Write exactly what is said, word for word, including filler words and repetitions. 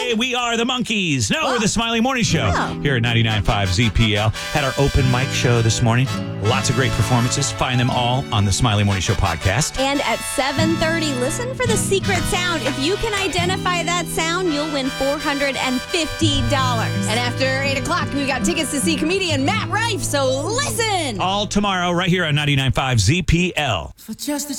Hey, we are the Monkees. No, Oh. we're the Smiley Morning Show Oh. here at ninety-nine point five Z P L. Had our open mic show this morning. Lots of great performances. Find them all on the Smiley Morning Show podcast. And at seven thirty, listen for the secret sound. If you can identify that sound, you'll win four hundred fifty dollars. And after eight o'clock, we got tickets to see comedian Matt Rife, so listen! All tomorrow right here on ninety-nine point five Z P L. For just the